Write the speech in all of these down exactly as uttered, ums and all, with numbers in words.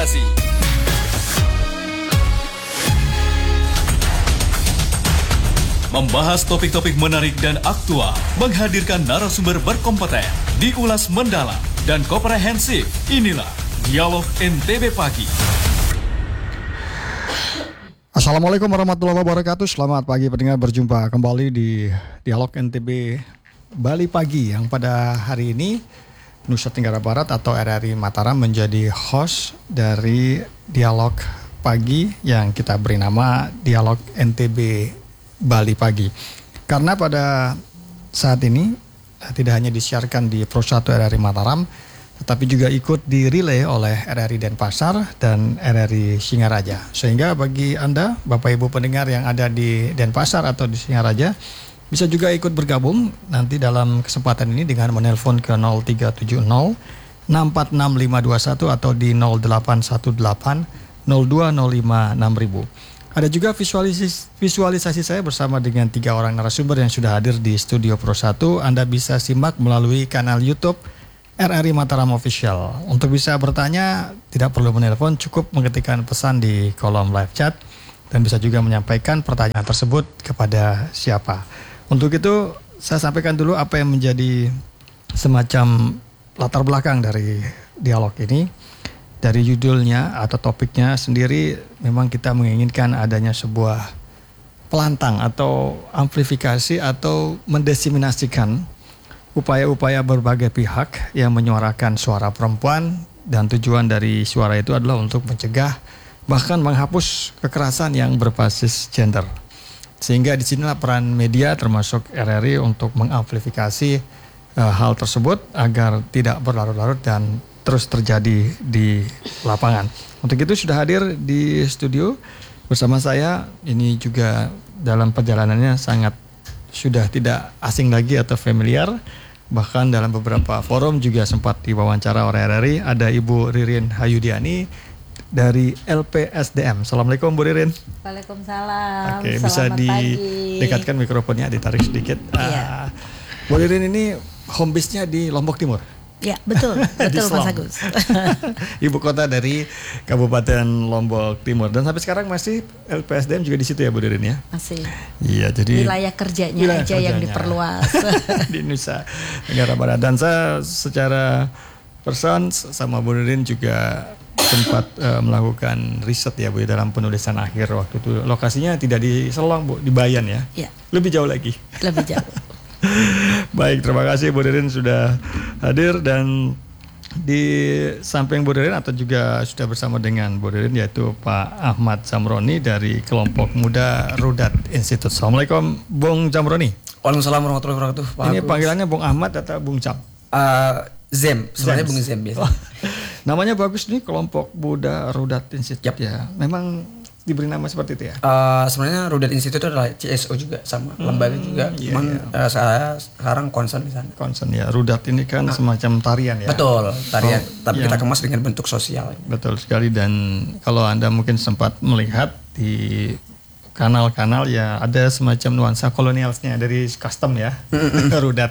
Inspirasi. Membahas topik-topik menarik dan aktual, menghadirkan narasumber berkompeten, diulas mendalam dan komprehensif. Inilah Dialog N T B Pagi. Assalamualaikum warahmatullahi wabarakatuh. Selamat pagi pendengar, berjumpa kembali di Dialog N T B Bali Pagi, yang pada hari ini Nusa Tenggara Barat atau R R I Mataram menjadi host dari Dialog Pagi yang kita beri nama Dialog N T B Bali Pagi. Karena pada saat ini tidak hanya disiarkan di Pro satu R R I Mataram, tetapi juga ikut dirilai oleh R R I Denpasar dan R R I Singaraja. Sehingga bagi Anda, Bapak Ibu pendengar yang ada di Denpasar atau di Singaraja, bisa juga ikut bergabung nanti dalam kesempatan ini dengan menelpon ke nol tiga tujuh nol enam empat enam lima dua satu atau di nol delapan satu delapan nol dua nol lima enam ribu. Ada juga visualisasi, visualisasi saya bersama dengan tiga orang narasumber yang sudah hadir di studio Pro satu. Anda bisa simak melalui kanal YouTube R R I Mataram Official. Untuk bisa bertanya, tidak perlu menelpon, cukup mengetikkan pesan di kolom live chat dan bisa juga menyampaikan pertanyaan tersebut kepada siapa. Untuk itu, saya sampaikan dulu apa yang menjadi semacam latar belakang dari dialog ini. Dari judulnya atau topiknya sendiri, memang kita menginginkan adanya sebuah pelantang atau amplifikasi atau mendesiminasikan upaya-upaya berbagai pihak yang menyuarakan suara perempuan, dan tujuan dari suara itu adalah untuk mencegah bahkan menghapus kekerasan yang berbasis gender. Sehingga disinilah peran media termasuk R R I untuk mengamplifikasi uh, hal tersebut agar tidak berlarut-larut dan terus terjadi di lapangan. Untuk itu sudah hadir di studio bersama saya, ini juga dalam perjalanannya sangat sudah tidak asing lagi atau familiar. Bahkan dalam beberapa forum juga sempat diwawancara oleh R R I. Ada Ibu Ririn Hayudiani dari L P S D M. Assalamualaikum Bu Ririn. Waalaikumsalam. Oke, bisa didekatkan mikrofonnya, ditarik sedikit. Iya. Uh, Bu Ririn ini home base-nya di Lombok Timur. Ya, betul, betul Mas Agus. Ibu kota dari Kabupaten Lombok Timur, dan sampai sekarang masih L P S D M juga di situ ya Bu Ririn ya? Masih. Iya, jadi wilayah kerjanya wilayah aja kerjanya yang diperluas di Nusa Tenggara Barat. Dan saya secara person sama Bu Ririn juga sempat uh, melakukan riset ya Bu dalam penulisan akhir waktu itu. Lokasinya tidak di Selong Bu, di Bayan ya? Iya. Lebih jauh lagi. Lebih jauh. Baik, terima kasih Bu Ririn sudah hadir, dan di samping Bu Ririn atau juga sudah bersama dengan Bu Ririn yaitu Pak Ahmad Zamroni dari kelompok muda Rudat Institute. Assalamualaikum Bung Zamroni. Waalaikumsalam warahmatullahi wabarakatuh. Pak Ini Agus. panggilannya Bung Ahmad atau Bung Cap? Uh, Zem, sebenarnya Bung Zem biasa. Oh, namanya bagus nih, kelompok muda Rudat Institute. Yep. Ya. Memang diberi nama seperti itu ya? Uh, sebenarnya Rudat Institute itu adalah C S O juga, sama hmm, lembaga juga. Iya, Cuman iya. Uh, saya sekarang concern di sana. Concern ya. Rudat ini kan nah, semacam tarian ya. Betul, tarian. Oh, tapi yang, kita kemas dengan bentuk sosial. Betul sekali, dan kalau Anda mungkin sempat melihat di kanal-kanal ya ada semacam nuansa kolonialnya dari custom ya. Rudat.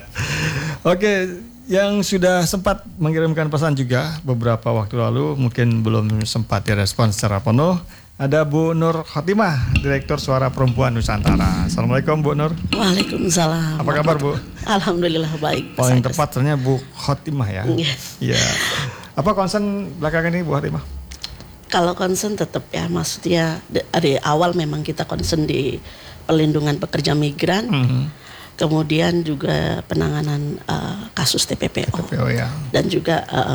Oke, yang sudah sempat mengirimkan pesan juga beberapa waktu lalu mungkin belum sempat direspon secara penuh. Ada Bu Nur Khotimah, Direktur Suara Perempuan Nusantara. Assalamualaikum Bu Nur. Waalaikumsalam. Apa kabar Bu? Alhamdulillah baik. Paling tepat sebenarnya Bu Khotimah ya. Iya. Iya. Apa concern belakangan ini Bu Khotimah? Kalau concern tetap ya, maksudnya dari awal memang kita concern di perlindungan pekerja migran. Mm-hmm. Kemudian juga penanganan uh, kasus T P P O. T P P O ya. Dan juga uh,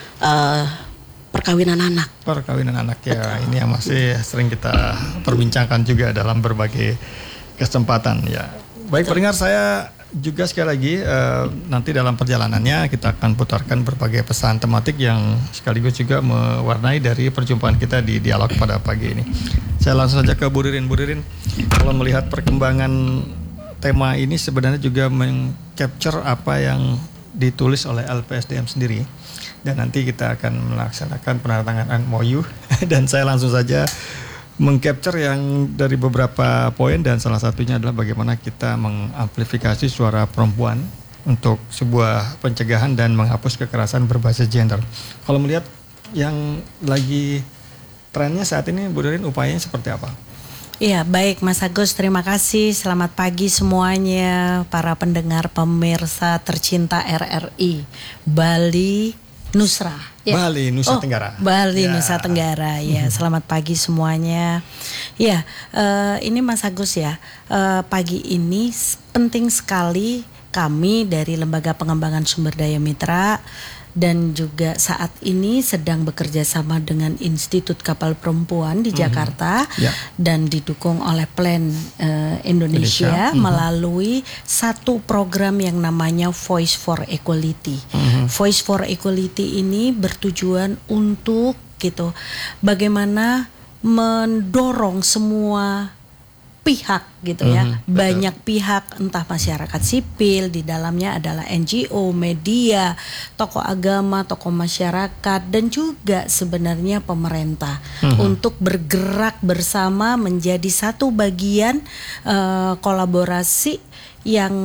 uh, perkawinan anak. Perkawinan anak ya, betul. Ini yang masih sering kita perbincangkan juga dalam berbagai kesempatan ya. Baik pendengar, saya juga sekali lagi uh, nanti dalam perjalanannya kita akan putarkan berbagai pesan tematik yang sekaligus juga mewarnai dari perjumpaan kita di dialog pada pagi ini. Saya langsung saja ke Bu Ririn. Bu Ririn, kalau melihat perkembangan tema ini sebenarnya juga meng-capture apa yang ditulis oleh L P S D M sendiri. Dan nanti kita akan melaksanakan penandatanganan M O U dan saya langsung saja meng-capture yang dari beberapa poin, dan salah satunya adalah bagaimana kita mengamplifikasi suara perempuan untuk sebuah pencegahan dan menghapus kekerasan berbasis gender. Kalau melihat yang lagi trennya saat ini, Bu Ririn, upayanya seperti apa? Iya, baik Mas Agus, terima kasih. Selamat pagi semuanya, para pendengar pemirsa tercinta R R I Bali Nusra. Ya. Bali Nusa Oh, Tenggara. Bali Ya. Nusa Tenggara. Ya, selamat pagi semuanya. Ya, eh, ini Mas Agus ya. Eh, pagi ini s- penting sekali kami dari Lembaga Pengembangan Sumber Daya Mitra dan juga saat ini sedang bekerja sama dengan Institut Kapal Perempuan di Jakarta Ya. dan didukung oleh Plan eh, Indonesia, Indonesia. Mhm. melalui satu program yang namanya Voice for Equality. Voice for Equality ini bertujuan untuk gitu bagaimana mendorong semua pihak gitu ya, Mhm, betul. banyak pihak, entah masyarakat sipil, di dalamnya adalah N G O, media, tokoh agama, tokoh masyarakat, dan juga sebenarnya pemerintah untuk bergerak bersama menjadi satu bagian eh, kolaborasi yang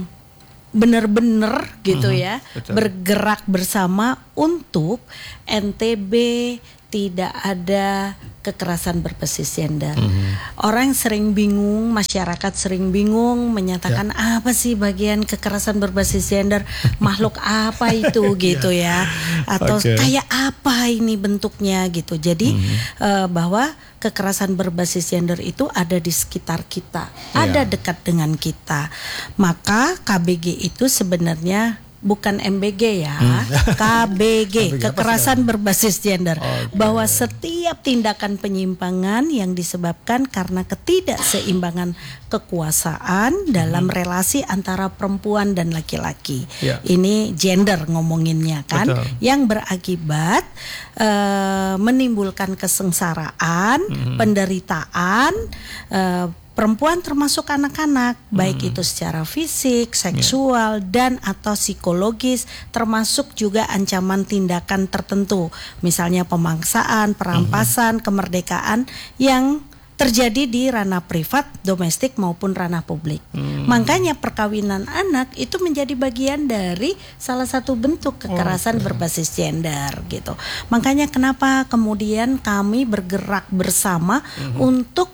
benar-benar gitu ya, betul. bergerak bersama untuk N T B tidak ada kekerasan berbasis gender. Orang sering bingung, masyarakat sering bingung menyatakan apa sih bagian kekerasan berbasis gender, makhluk apa itu gitu ya, atau Oke. kayak apa ini bentuknya gitu. Jadi eh, bahwa kekerasan berbasis gender itu ada di sekitar kita, ada dekat dengan kita. Maka K B G itu sebenarnya bukan M B G ya, K B G, kekerasan berbasis gender, bahwa setiap tindakan penyimpangan yang disebabkan karena ketidakseimbangan kekuasaan dalam relasi antara perempuan dan laki-laki. Ya. Ini gender ngomonginnya kan, Betul. yang berakibat eh, menimbulkan kesengsaraan, penderitaan. eh, Perempuan termasuk anak-anak, baik itu secara fisik, seksual, dan atau psikologis, termasuk juga ancaman tindakan tertentu, misalnya pemaksaan, perampasan, kemerdekaan yang terjadi di ranah privat, domestik maupun ranah publik. Makanya perkawinan anak itu menjadi bagian dari salah satu bentuk kekerasan berbasis gender gitu. Makanya kenapa kemudian kami bergerak bersama untuk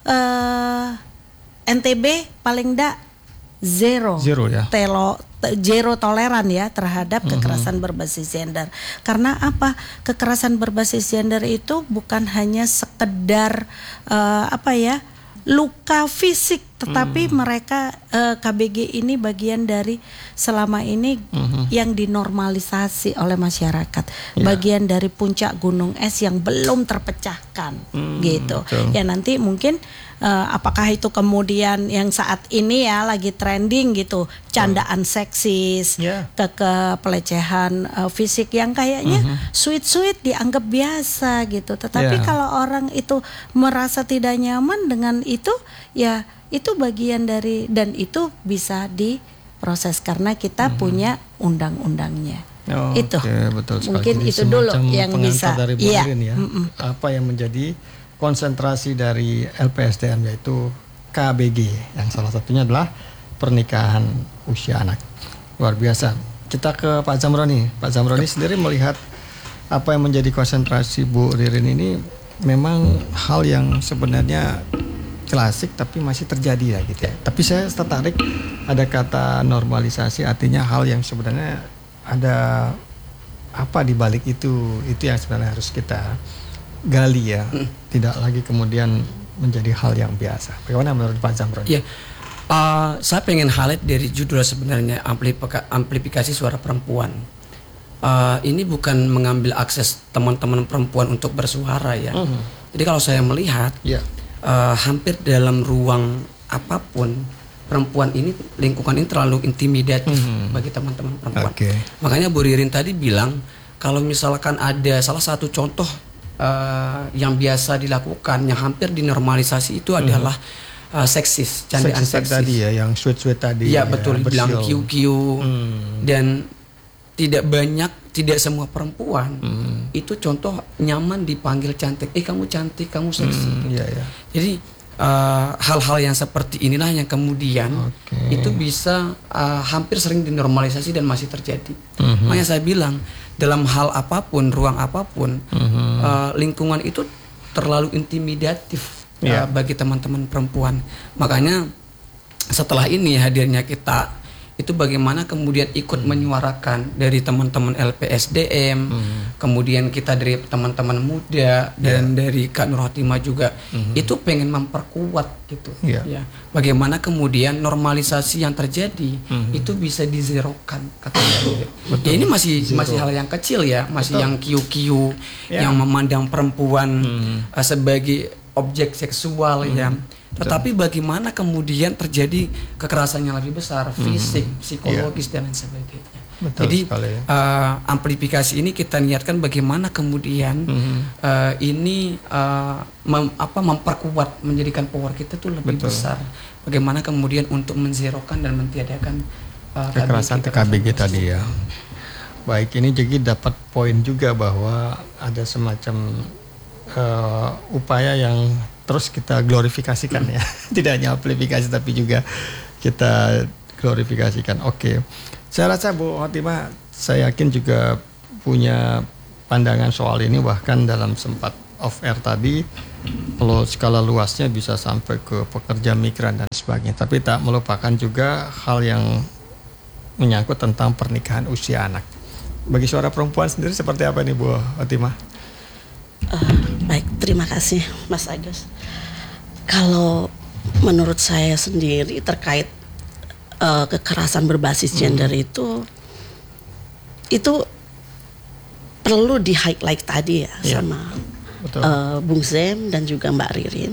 Uh, N T B paling enggak zero, Zero ya. telo, te- zero toleran ya terhadap kekerasan berbasis gender. Karena apa? Kekerasan berbasis gender itu bukan hanya sekedar uh, apa ya, luka fisik, tetapi mereka uh, K B G ini bagian dari selama ini yang dinormalisasi oleh masyarakat, bagian dari puncak gunung es yang belum terpecahkan gitu. betul. Ya nanti mungkin uh, apakah itu kemudian yang saat ini ya lagi trending gitu, candaan seksis, Ya. ke, ke pelecehan uh, fisik yang kayaknya sweet-sweet dianggap biasa gitu. Tetapi Ya. kalau orang itu merasa tidak nyaman dengan itu, ya itu bagian dari, dan itu bisa diproses karena kita punya undang-undangnya. Oh, Itu. Oke, betul sekali. Mungkin Jadi itu dulu semacam yang pengantar bisa. dari Bu Iya. Ririn ya. Mm-mm. Apa yang menjadi konsentrasi dari L P S D M, yaitu K B G, yang salah satunya adalah pernikahan usia anak. Luar biasa. Kita ke Pak Zamroni. Pak Zamroni sendiri melihat apa yang menjadi konsentrasi Bu Ririn ini memang hal yang sebenarnya klasik tapi masih terjadi ya gitu ya. Tapi saya tertarik ada kata normalisasi, artinya hal yang sebenarnya ada apa di balik itu. Itu yang sebenarnya harus kita gali ya. Tidak lagi kemudian menjadi hal yang biasa. Bagaimana menurut Pak Zamron? Ya, uh, saya pengen highlight dari judul sebenarnya amplifika- amplifikasi suara perempuan. Uh, ini bukan mengambil akses teman-teman perempuan untuk bersuara ya. Jadi kalau saya melihat Ya. uh, hampir dalam ruang apapun perempuan ini, lingkungan ini terlalu intimidatif bagi teman-teman perempuan. Oke. Makanya Bu Ririn tadi bilang kalau misalkan ada salah satu contoh uh, yang biasa dilakukan yang hampir dinormalisasi itu adalah uh, seksis, candaan Seksis seksis. tadi ya, yang sweet-sweet tadi. Iya betul, bilang bersiul. Q Q Hmm. dan tidak banyak, tidak semua perempuan Hmm. itu contoh nyaman dipanggil cantik. Eh kamu cantik, kamu seksi. Hmm, iya ya. Jadi uh, hal-hal yang seperti inilah yang kemudian Oke. itu bisa uh, hampir sering dinormalisasi dan masih terjadi. Mhm. Makanya saya bilang dalam hal apapun, ruang apapun, mm-hmm. uh, lingkungan itu terlalu intimidatif yeah. uh, bagi teman-teman perempuan. Makanya setelah ini hadirnya kita, itu bagaimana kemudian ikut hmm. menyuarakan dari teman-teman L P S D M, hmm. kemudian kita dari teman-teman muda dan yeah. dari Kak Nur Khotimah juga, hmm. itu pengen memperkuat gitu. Yeah. Ya, bagaimana kemudian normalisasi yang terjadi hmm. itu bisa dizerokan katanya. Ya ini masih Zero. masih hal yang kecil ya, masih Betul. yang kiu-kiu yeah. yang memandang perempuan hmm. uh, sebagai objek seksual hmm. ya. Tetapi bagaimana kemudian terjadi kekerasan yang lebih besar, fisik, hmm. psikologis yeah. dan lain sebagainya. Betul Jadi ya. uh, amplifikasi ini kita niatkan bagaimana kemudian hmm. uh, ini uh, mem, apa memperkuat, menjadikan power kita tuh lebih Betul. besar. Bagaimana kemudian untuk menzerokan dan mentiadakan uh, kekerasan T K B G tadi ya. Baik, ini jadi dapat poin juga bahwa ada semacam uh, upaya yang terus kita glorifikasikan ya, tidak hanya amplifikasi tapi juga kita glorifikasikan. Oke, saya rasa Bu Khotimah, saya yakin juga punya pandangan soal ini, bahkan dalam sempat off air tadi, kalau skala luasnya bisa sampai ke pekerja migran dan sebagainya. Tapi tak melupakan juga hal yang menyangkut tentang pernikahan usia anak. Bagi suara perempuan sendiri seperti apa nih Bu Khotimah? Uh, baik, terima kasih Mas Agus. Kalau menurut saya sendiri terkait uh, kekerasan berbasis gender hmm. itu itu perlu di highlight tadi ya, ya. sama uh, Bung Zem dan juga Mbak Ririn.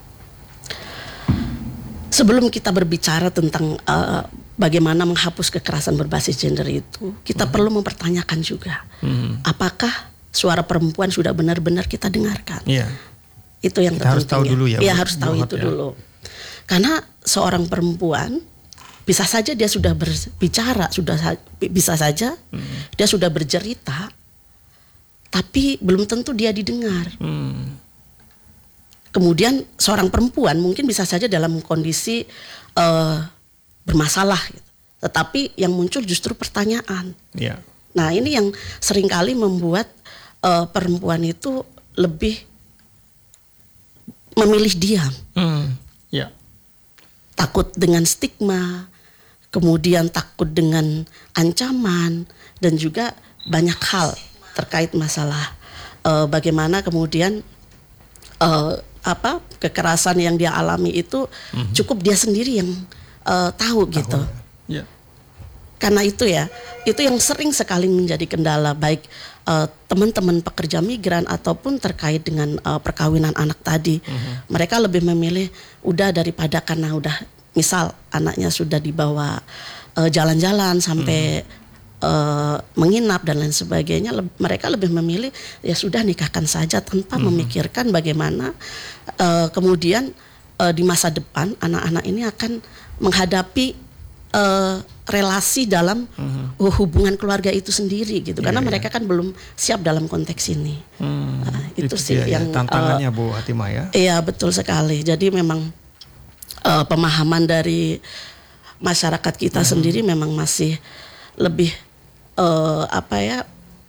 Sebelum kita berbicara tentang uh, bagaimana menghapus kekerasan berbasis gender itu, kita hmm. perlu mempertanyakan juga hmm. apakah suara perempuan sudah benar-benar kita dengarkan. Iya. Itu yang kita harus tahu dulu ya. Iya, harus tahu itu ya. dulu. Karena seorang perempuan bisa saja dia sudah berbicara, sudah bisa saja hmm. dia sudah bercerita, tapi belum tentu dia didengar. Hmm. Kemudian seorang perempuan mungkin bisa saja dalam kondisi uh, bermasalah, gitu. Tetapi yang muncul justru pertanyaan. Iya. Nah, ini yang seringkali membuat Uh, perempuan itu lebih memilih diam, hmm, yeah. takut dengan stigma, kemudian takut dengan ancaman, dan juga banyak hal terkait masalah uh, bagaimana kemudian uh, apa kekerasan yang dia alami itu mm-hmm. cukup dia sendiri yang uh, tahu, tahu gitu. Yeah. Karena itu ya, itu yang sering sekali menjadi kendala baik uh, teman-teman pekerja migran ataupun terkait dengan uh, perkawinan anak tadi. Uh-huh. Mereka lebih memilih udah daripada karena udah misal anaknya sudah dibawa uh, jalan-jalan sampai uh-huh. uh, menginap dan lain sebagainya, le- mereka lebih memilih ya sudah nikahkan saja tanpa uh-huh. memikirkan bagaimana uh, kemudian uh, di masa depan anak-anak ini akan menghadapi Uh, relasi dalam uh-huh. hubungan keluarga itu sendiri gitu, yeah, karena yeah. mereka kan belum siap dalam konteks ini. Hmm, nah, itu, itu sih dia, yang tantangannya uh, Bu Khotimah ya. Iya, betul sekali. Jadi memang uh, pemahaman dari masyarakat kita uh-huh. sendiri memang masih lebih uh, apa ya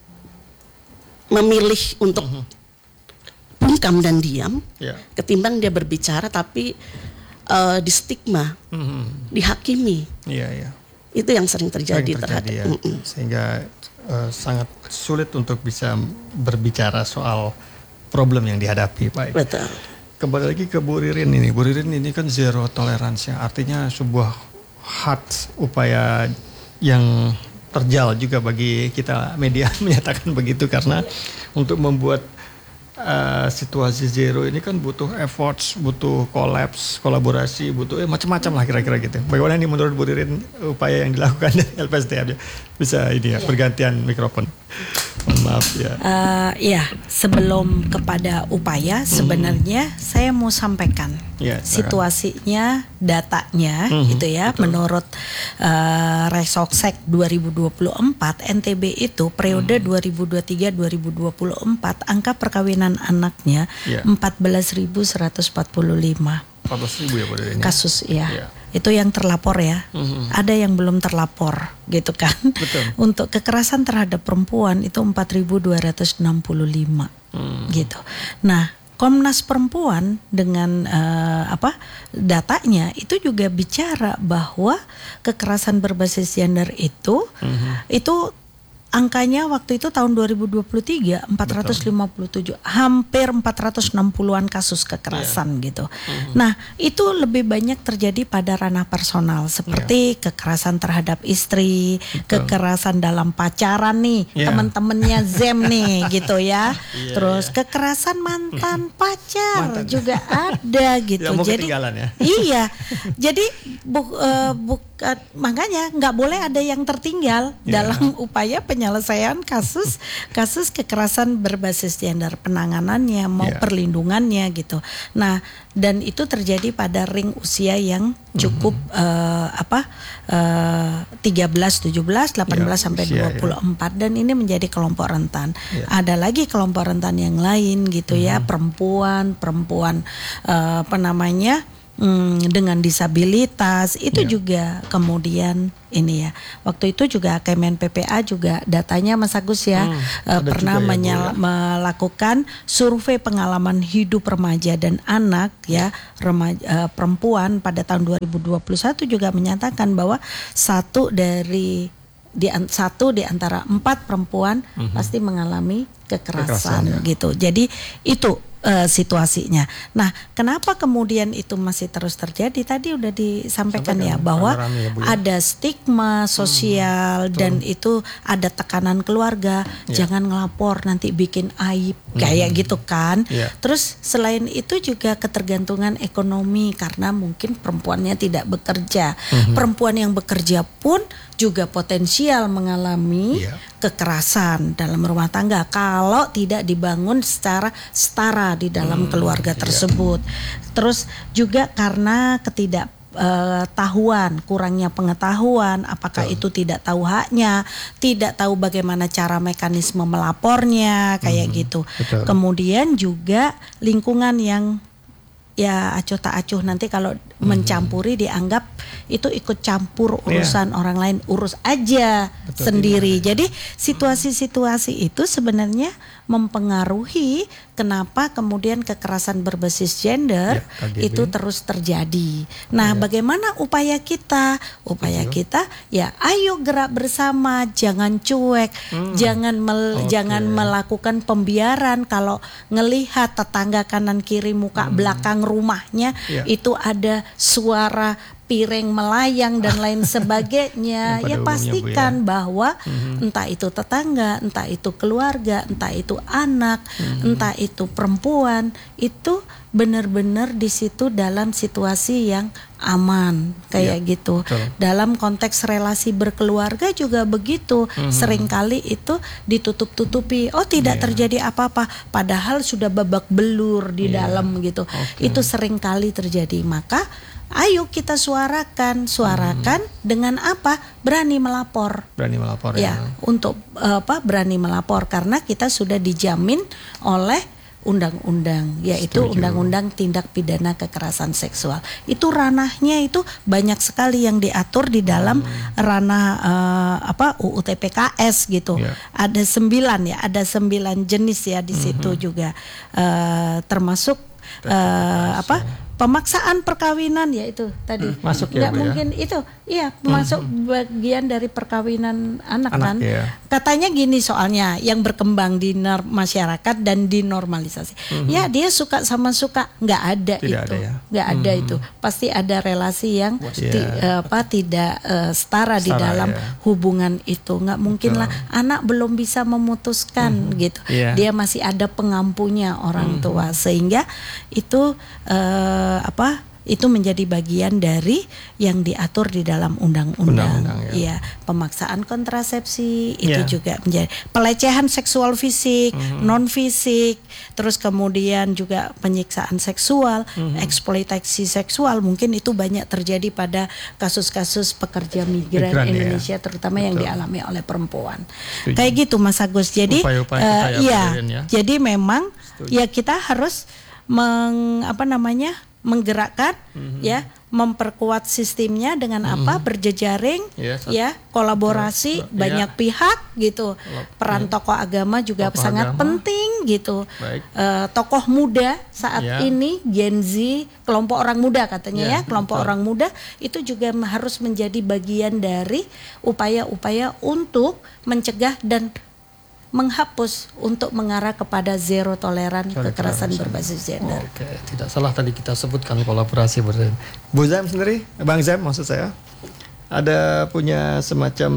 memilih untuk uh-huh. bungkam dan diam, yeah. ketimbang dia berbicara tapi Uh, di stigma, mm-hmm. dihakimi, iya, iya. itu yang sering terjadi, sering terjadi terhadap, ya. Sehingga uh, sangat sulit untuk bisa berbicara soal problem yang dihadapi. Baik. Betul. Kembali lagi ke Bu Ririn ini, Bu Ririn ini kan zero tolerance ya, artinya sebuah hard upaya yang terjal juga bagi kita media menyatakan begitu, karena untuk membuat Uh, situasi zero ini kan butuh efforts, butuh kolaps, kolaborasi, butuh eh, macam-macam lah kira-kira gitu. Bagaimana ini menurut Bu Ririn upaya yang dilakukan dari L P S D M? Bisa ini ya, bergantian mikrofon. Mohon maaf ya. Uh, ya, sebelum kepada upaya sebenarnya hmm. saya mau sampaikan ya, situasinya, datanya hmm, gitu ya. Betul. Menurut uh, Resoksek dua ribu dua puluh empat, N T B itu periode hmm. dua ribu dua puluh tiga sampai dua ribu dua puluh empat angka perkawinan anaknya ya. empat belas ribu seratus empat puluh lima empat belas ribu ya Bu Ririn. Kasus ya. ya. itu yang terlapor ya. Mhm. Ada yang belum terlapor gitu kan. Betul. Untuk kekerasan terhadap perempuan itu empat ribu dua ratus enam puluh lima Hmm. gitu. Nah, Komnas Perempuan dengan eh, apa datanya itu juga bicara bahwa kekerasan berbasis gender itu Mhm. itu angkanya waktu itu tahun dua ribu dua puluh tiga empat ratus lima puluh tujuh, hampir empat ratus enam puluhan kasus kekerasan gitu. Nah, itu lebih banyak terjadi pada ranah personal seperti kekerasan terhadap istri, kekerasan dalam pacaran nih, Yeah. teman-temannya Zem nih gitu ya. Iya, Terus kekerasan mantan pacar juga ada gitu. Tidak mau Jadi ketinggalan ya. iya. Jadi bu, eh, bukan makanya nggak boleh ada yang tertinggal Ya. dalam upaya penyelesaian kasus kasus kekerasan berbasis gender, penanganannya mau Ya. perlindungannya gitu. Nah, dan itu terjadi pada ring usia yang cukup eh, apa eh, tiga belas, tujuh belas, delapan belas Ya, sampai usia, dua puluh empat dan ini menjadi kelompok rentan. Ya. Ada lagi kelompok rentan yang lain gitu ya, perempuan, perempuan eh, apa namanya? Hmm, dengan disabilitas itu Ya. juga kemudian ini ya waktu itu juga Kemen P P A juga datanya Mas Agus ya Hmm, eh, ada pernah juga ya, Bu, menyal- ya. melakukan survei pengalaman hidup remaja dan anak ya remaja eh, perempuan pada tahun dua ribu dua puluh satu juga menyatakan bahwa satu dari di an- satu di antara empat perempuan pasti mengalami kekerasan, Kekerasan, ya. gitu. Jadi itu eh, situasinya. Nah, kenapa kemudian itu masih terus terjadi? Tadi udah disampaikan Sampaikan, ya bahwa rame-rame ya, Bu, ya. ada stigma sosial dan itu ada tekanan keluarga, Ya. jangan ngelapor nanti bikin aib kayak gitu kan. Ya. Terus selain itu juga ketergantungan ekonomi karena mungkin perempuannya tidak bekerja. Perempuan yang bekerja pun juga potensial mengalami Ya. kekerasan dalam rumah tangga kalau tidak dibangun secara setara di dalam keluarga tersebut. Terus juga karena ketidak eh, tahuan, kurangnya pengetahuan, apakah itu tidak tahu haknya, tidak tahu bagaimana cara mekanisme melapornya kayak gitu. betul. Kemudian juga lingkungan yang ya acuh tak acuh nanti kalau mencampuri dianggap itu ikut campur urusan orang lain, urus aja Betul, sendiri. Jadi situasi-situasi itu sebenarnya mempengaruhi kenapa kemudian kekerasan berbasis gender Ya, K G B. itu terus terjadi. Nah, Ya. bagaimana upaya kita? Upaya kita ya ayo gerak bersama, jangan cuek, jangan mel- Oke. jangan melakukan pembiaran kalau ngelihat tetangga kanan kiri muka belakang rumahnya Ya. itu ada suara piring melayang dan lain sebagainya. Yang pada Ya umumnya, pastikan Bu, ya. bahwa entah itu tetangga, entah itu keluarga, entah itu anak, entah itu perempuan, itu benar-benar di situ dalam situasi yang aman kayak Ya, gitu. betul. Dalam konteks relasi berkeluarga juga begitu. Seringkali itu ditutup-tutupi. Oh, tidak Ya. terjadi apa-apa padahal sudah babak belur di Ya, dalam gitu. oke. Itu seringkali terjadi. Maka ayo kita suarakan, suarakan dengan apa? Berani melapor. Berani melapor Ya, ya. untuk eh, apa? Berani melapor karena kita sudah dijamin oleh undang-undang, yaitu Setuju. undang-undang tindak pidana kekerasan seksual. Itu ranahnya itu banyak sekali yang diatur di dalam ranah eh, apa U U T P K S gitu. Ya. Ada sembilan ya, ada sembilan jenis ya di situ juga eh, termasuk eh, apa? Pemaksaan perkawinan ya itu tadi. masuk ya, Nggak Bu, ya? mungkin itu. Iya, masuk bagian dari perkawinan anak, Anak, kan. ya. Katanya gini soalnya yang berkembang di nor- masyarakat dan dinormalisasi. Ya, dia suka sama suka, nggak ada Tidak itu. ada ya. Nggak ada itu. Pasti ada relasi yang Iya. ti- eh, apa tidak eh, setara, di Setara, dalam ya. hubungan itu. Nggak mungkin lah anak belum bisa memutuskan gitu. Iya. Dia masih ada pengampunya orang tua sehingga itu eh, apa itu menjadi bagian dari yang diatur di dalam undang-undang. Undang-undang, ya. Iya, pemaksaan kontrasepsi itu Ya. juga menjadi pelecehan seksual fisik, non fisik, terus kemudian juga penyiksaan seksual, eksploitasi seksual, mungkin itu banyak terjadi pada kasus-kasus pekerja migran Migran, ya. Indonesia terutama yang Betul. dialami oleh perempuan. Setuju. Kayak gitu Mas Agus. Jadi Upaya-upaya eh, kita ya, iya, Pak Deden, ya. jadi memang ya kita harus meng apa namanya menggerakkan mm-hmm. ya, memperkuat sistemnya dengan mm-hmm. apa? Berjejaring yeah, ya, kolaborasi yeah. banyak yeah. pihak gitu. Peran yeah. tokoh agama juga tokoh sangat agama. penting gitu. Uh, tokoh muda saat yeah. ini Gen Z, kelompok orang muda katanya yeah, ya, kelompok betul. orang muda itu juga harus menjadi bagian dari upaya-upaya untuk mencegah dan menghapus untuk mengarah kepada zero toleran kekerasan berbasis gender. Oke, tidak salah tadi kita sebutkan kolaborasi berdasarkan. Bu Zam sendiri, Bang Zam maksud saya, ada punya semacam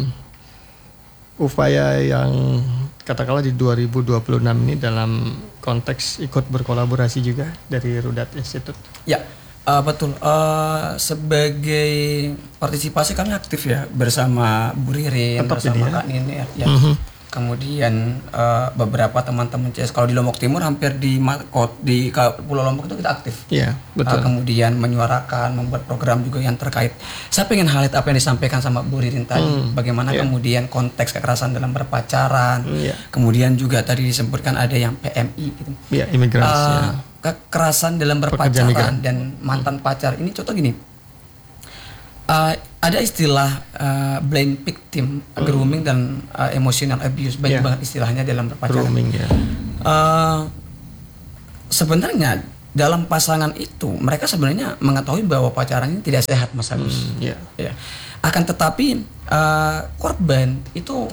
upaya yang katakanlah di dua ribu dua puluh enam ini dalam konteks ikut berkolaborasi juga dari Rudat Institute. Ya. Uh, betul, uh, sebagai partisipasi kami aktif ya bersama Bu Ririn, Tetap bersama Kak Nini ya. ya. Uh-huh. Kemudian uh, beberapa teman-teman C S kalau di Lombok Timur hampir di di Pulau Lombok itu kita aktif. Iya, betul. Uh, kemudian menyuarakan, membuat program juga yang terkait. Saya pengen highlight apa yang disampaikan sama Bu Ririn tadi, hmm, bagaimana yeah. kemudian konteks kekerasan dalam berpacaran. Hmm, yeah. Kemudian juga tadi disebutkan ada yang P M I gitu. Iya, yeah, imigrasi. Uh, ya. Kekerasan dalam berpacaran dan mantan pacar ini contoh gini, uh, ada istilah uh, blame victim, hmm. grooming dan uh, emotional abuse, banyak yeah. banget istilahnya dalam berpacaran. Grooming, ya. uh, sebenarnya dalam pasangan itu mereka sebenarnya mengetahui bahwa pacaran ini tidak sehat, Mas Agus. Hmm, yeah. ya. Akan tetapi uh, korban itu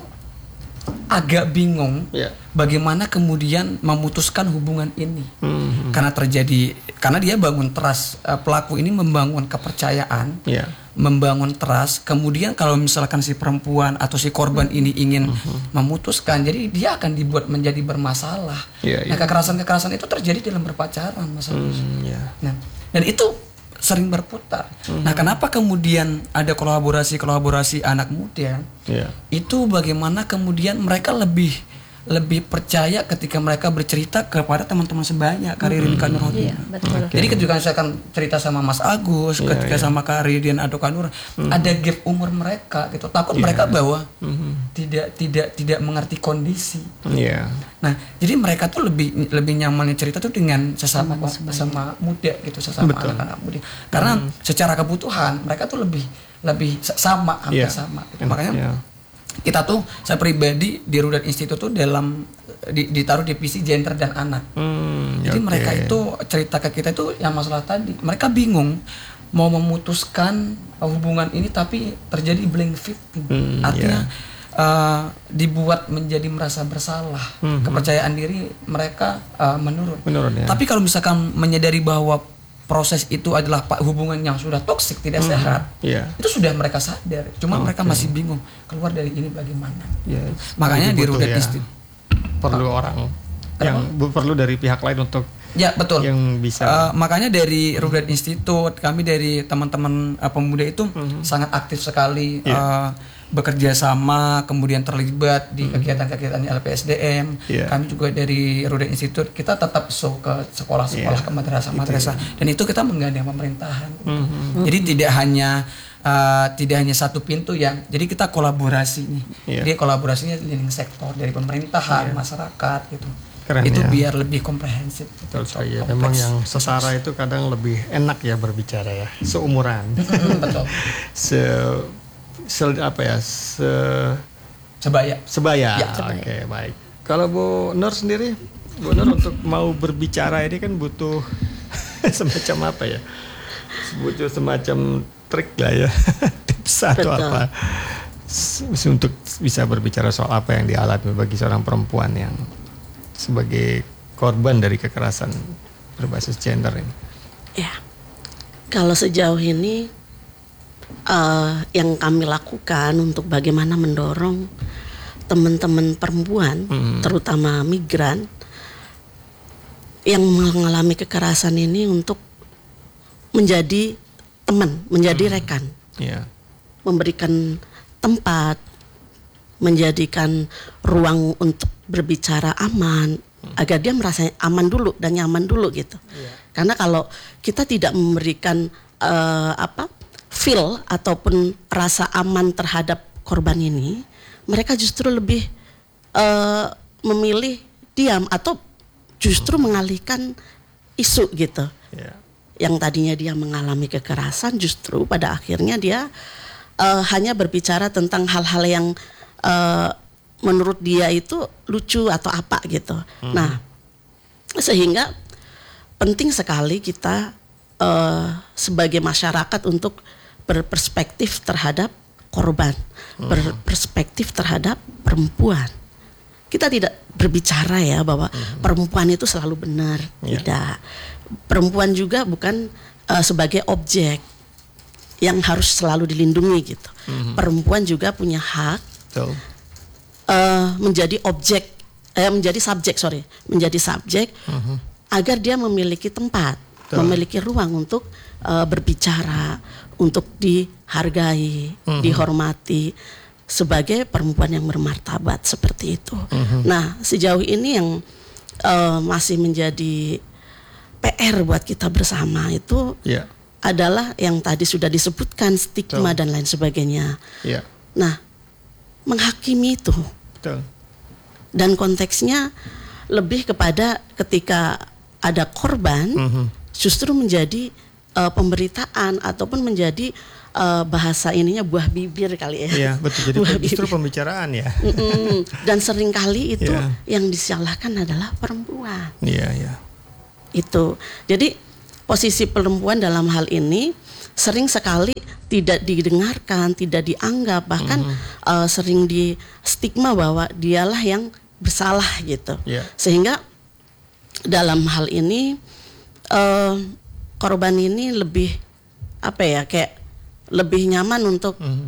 agak bingung yeah. bagaimana kemudian memutuskan hubungan ini mm-hmm. karena terjadi karena dia bangun trust, uh, pelaku ini membangun kepercayaan, yeah. membangun trust. Kemudian kalau misalkan si perempuan atau si korban mm-hmm. ini ingin mm-hmm. memutuskan, jadi dia akan dibuat menjadi bermasalah. Yeah, yeah. Nah, kekerasan-kekerasan itu terjadi dalam berpacaran, Mas Agus. Mm, yeah. Nah, dan itu sering berputar. Mm-hmm. Nah, kenapa kemudian ada kolaborasi-kolaborasi anak muda? Yeah. Itu bagaimana kemudian mereka lebih lebih percaya ketika mereka bercerita kepada teman-teman sebaya, Kak Ririn, Kak Nur. Iya, betul. Okay. Jadi ketika saya akan cerita sama Mas Agus, yeah, ketika yeah. sama Kak Ririn atau Kak Nur, mm-hmm. ada gap umur mereka gitu. Takut yeah. mereka bahwa mm-hmm. tidak tidak tidak mengerti kondisi. Yeah. Nah, jadi mereka tuh lebih lebih nyamannya cerita tuh dengan sesama sesama muda gitu, sesama Betul. anak-anak muda. Karena mm. secara kebutuhan mereka tuh lebih lebih sama, hampir yeah. sama. Gitu. Makanya yeah. kita tuh, saya pribadi di Rudat Institute tuh dalam di, ditaruh divisi gender dan anak. Hmm, Jadi okay. mereka itu cerita ke kita itu yang masalah tadi. Mereka bingung mau memutuskan hubungan ini tapi terjadi blame victim. Hmm, Artinya yeah. uh, dibuat menjadi merasa bersalah. Hmm, Kepercayaan diri mereka uh, menurun. menurun ya. Tapi kalau misalkan menyadari bahwa proses itu adalah hubungan yang sudah toksik, tidak mm-hmm. sehat, yeah. itu sudah mereka sadar. Cuma okay. mereka masih bingung keluar dari ini bagaimana. Yeah. Makanya di Rudat Institute ya. perlu oh. orang yang bu, perlu dari pihak lain untuk ya betul yang bisa. Uh, makanya dari Rudat Institute, kami dari teman-teman uh, pemuda itu mm-hmm. sangat aktif sekali. Yeah. Uh, bekerja sama, kemudian terlibat di kegiatan-kegiatan L P S D M. Yeah. Kami juga dari Rudat Institute, kita tetap show ke sekolah-sekolah, yeah. ke madrasah-madrasah. Gitu. Dan itu kita menggandeng pemerintahan. Mm-hmm. Jadi tidak hanya uh, tidak hanya satu pintu ya. Jadi kita kolaborasi nih. Yeah. Jadi kolaborasinya linking sektor dari pemerintahan, yeah. masyarakat gitu. Keren, itu ya. Biar lebih komprehensif. Betul sekali. Ya. Memang yang setara itu kadang lebih enak ya berbicara ya. Seumuran. Betul. Se Se, apa ya se sebaya sebaya, ya, oke okay, baik. Kalau Bu Nur sendiri, Bu Nur untuk mau berbicara ini kan butuh semacam apa ya, butuh semacam trik lah ya, tips atau Betul. apa untuk bisa berbicara soal apa yang dialami bagi seorang perempuan yang sebagai korban dari kekerasan berbasis gender ini. Ya, kalau sejauh ini Uh, yang kami lakukan untuk bagaimana mendorong teman-teman perempuan, hmm. terutama migran yang mengalami kekerasan ini untuk menjadi teman, menjadi hmm. rekan, yeah. memberikan tempat, menjadikan ruang untuk berbicara aman, hmm. agar dia merasa aman dulu dan nyaman dulu gitu. Yeah. Karena kalau kita tidak memberikan uh, apa feel ataupun rasa aman terhadap korban ini, mereka justru lebih uh, memilih diam atau justru mengalihkan isu gitu. Yeah. yang tadinya dia mengalami kekerasan justru pada akhirnya dia uh, hanya berbicara tentang hal-hal yang uh, menurut dia itu lucu atau apa gitu. Hmm. Nah, sehingga penting sekali kita uh, sebagai masyarakat untuk berperspektif terhadap korban, hmm. berperspektif terhadap perempuan. Kita tidak berbicara ya bahwa hmm. perempuan itu selalu benar, yeah. tidak. Perempuan juga bukan uh, sebagai objek yang harus selalu dilindungi gitu. Hmm. Perempuan juga punya hak so. uh, menjadi objek, eh, menjadi subjek sorry, menjadi subjek hmm. agar dia memiliki tempat, so. memiliki ruang untuk uh, berbicara, untuk dihargai, hmm. dihormati. Sebagai perempuan yang bermartabat seperti itu. Uh-huh. Nah, sejauh ini yang uh, masih menjadi P R buat kita bersama itu yeah. adalah yang tadi sudah disebutkan stigma Betul. dan lain sebagainya. Yeah. Nah, menghakimi itu. Betul. Dan konteksnya lebih kepada ketika ada korban, uh-huh. justru menjadi uh, pemberitaan ataupun menjadi Uh, bahasa ininya buah bibir kali ya. Iya betul. Jadi buah justru bibir. Pembicaraan ya. Mm-mm. Dan seringkali itu yeah. yang disalahkan adalah perempuan. Iya yeah, iya. Yeah. Itu. Jadi posisi perempuan dalam hal ini sering sekali tidak didengarkan, tidak dianggap, bahkan mm-hmm. uh, sering di stigma bahwa dialah yang bersalah gitu. Yeah. Sehingga dalam hal ini uh, korban ini lebih apa ya kayak lebih nyaman untuk mm-hmm.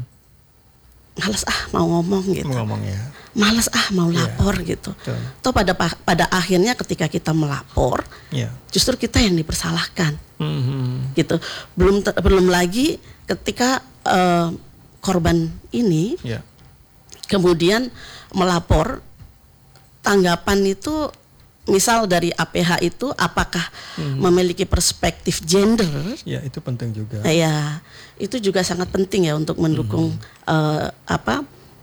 malas ah mau ngomong gitu, ngomong, ya. malas ah mau lapor yeah. gitu. Betul. Toh pada pada akhirnya ketika kita melapor, yeah. justru kita yang dipersalahkan, mm-hmm. gitu. Belum belum lagi ketika uh, korban ini yeah. kemudian melapor, tanggapan itu misal dari A P H itu apakah hmm. memiliki perspektif gender? Ya itu penting juga. Ya itu juga sangat penting ya untuk mendukung hmm. uh, apa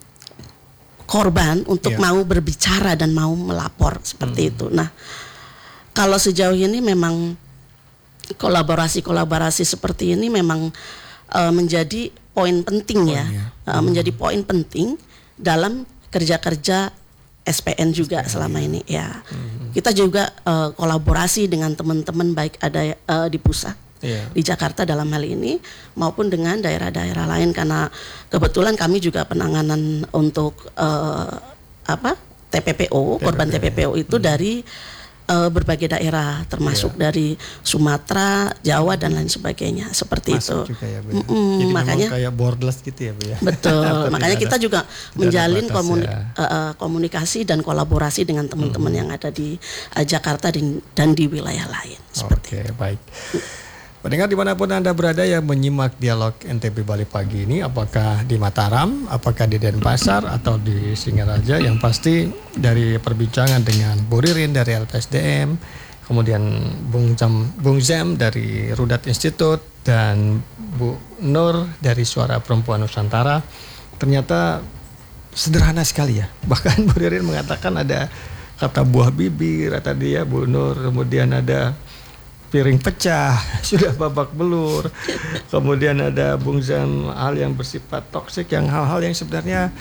korban untuk ya. mau berbicara dan mau melapor seperti hmm. itu. Nah kalau sejauh ini memang kolaborasi-kolaborasi seperti ini memang uh, menjadi poin penting poin ya, ya. Uh, hmm. menjadi poin penting dalam kerja-kerja S P N juga S P N, selama ya. ini ya. Hmm. Kita juga uh, kolaborasi dengan teman-teman baik ada uh, di pusat yeah. di Jakarta dalam hal ini maupun dengan daerah-daerah lain karena kebetulan kami juga penanganan untuk uh, apa T P P O, T P P O korban T P P O itu hmm. dari uh, berbagai daerah termasuk yeah. dari Sumatera, Jawa dan lain sebagainya seperti Masuk itu. Juga ya, Bu, ya. Jadi makanya kayak borderless gitu ya, Bu ya. Betul. Makanya kita ada, juga menjalin komuni- ya. uh, komunikasi dan kolaborasi dengan teman-teman hmm. yang ada di uh, Jakarta dan, dan di wilayah lain. Oke, okay, baik. Pendengar dimanapun Anda berada yang menyimak dialog N T B Bali Pagi ini, apakah di Mataram, apakah di Denpasar atau di Singaraja, yang pasti dari perbincangan dengan Bu Ririn dari L P S D M, kemudian Bung Zam, Bung Zem dari Rudat Institute dan Bu Nur dari Suara Perempuan Nusantara, ternyata sederhana sekali ya. Bahkan Bu Ririn mengatakan ada kata buah bibir, kata dia Bu Nur, kemudian ada piring pecah, sudah babak belur. Kemudian ada Bung Zam hal yang bersifat toksik, yang hal-hal yang sebenarnya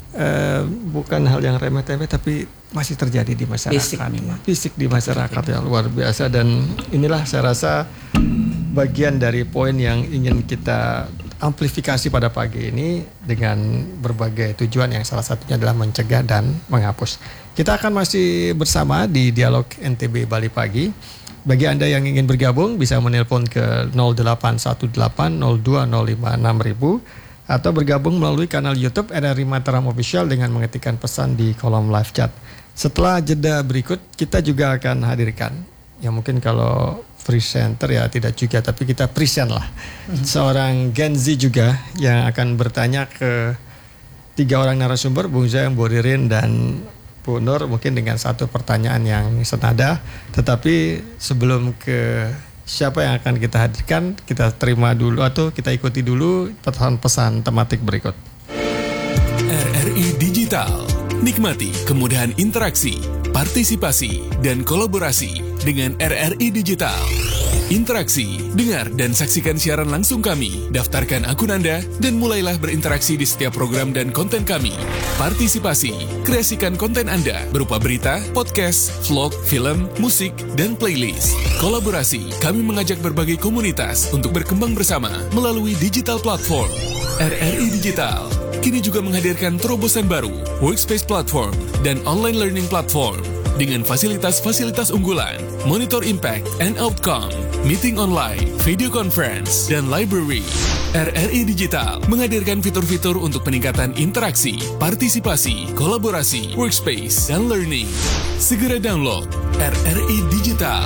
uh, bukan hal yang remeh-temeh tapi masih terjadi di masyarakat. Fisik, Fisik di masyarakat ya luar biasa. Dan inilah saya rasa bagian dari poin yang ingin kita amplifikasi pada pagi ini dengan berbagai tujuan yang salah satunya adalah mencegah dan menghapus. Kita akan masih bersama di Dialog N T B Bali Pagi. Bagi Anda yang ingin bergabung bisa menelpon ke nol delapan satu delapan nol dua nol lima enam ribu atau bergabung melalui kanal YouTube R R I Mataram Official dengan mengetikkan pesan di kolom live chat. Setelah jeda berikut kita juga akan hadirkan, ya mungkin kalau presenter ya tidak juga, tapi kita present lah, mm-hmm. seorang Gen Z juga yang akan bertanya ke tiga orang narasumber, Bung Zem, Bu Ririn dan Bu Nur, mungkin dengan satu pertanyaan yang senada. Tetapi sebelum ke siapa yang akan kita hadirkan, kita terima dulu atau kita ikuti dulu pesan-pesan tematik berikut. R R I Digital, nikmati kemudahan interaksi partisipasi, dan kolaborasi dengan R R I Digital. Interaksi, dengar dan saksikan siaran langsung kami, daftarkan akun Anda, dan mulailah berinteraksi di setiap program dan konten kami. Partisipasi, kreasikan konten Anda berupa berita, podcast, vlog, film, musik, dan playlist. Kolaborasi, kami mengajak berbagai komunitas untuk berkembang bersama melalui digital platform. R R I Digital kini juga menghadirkan terobosan baru, workspace platform, dan online learning platform dengan fasilitas-fasilitas unggulan, monitor impact and outcome, meeting online, video conference, dan library. R R I Digital menghadirkan fitur-fitur untuk peningkatan interaksi, partisipasi, kolaborasi, workspace, dan learning. Segera download R R I Digital.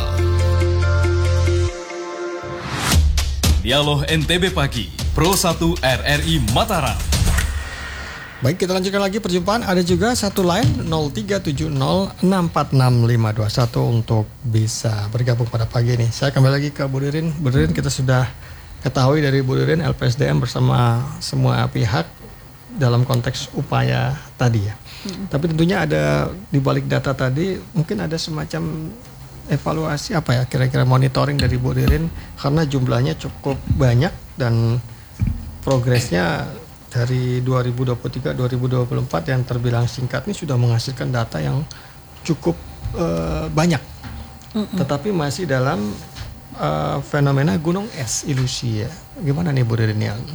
Dialog N T B Pagi, Pro satu R R I Mataram. Baik, kita lanjutkan lagi perjumpaan. Ada juga satu line nol tiga tujuh nol enam empat enam lima dua satu untuk bisa bergabung pada pagi ini. Saya kembali lagi ke Bu Ririn. Bu Ririn, kita sudah ketahui dari Bu Ririn L P S D M bersama semua pihak dalam konteks upaya tadi ya. Hmm. Tapi tentunya ada di balik data tadi mungkin ada semacam evaluasi apa ya, kira-kira monitoring dari Bu Ririn karena jumlahnya cukup banyak dan progresnya dari dua ribu dua puluh tiga dua ribu dua puluh empat yang terbilang singkat ini sudah menghasilkan data yang cukup uh, banyak. Mm-mm. Tetapi masih dalam uh, fenomena gunung es ilusi ya. Gimana nih Bu Ririn ya?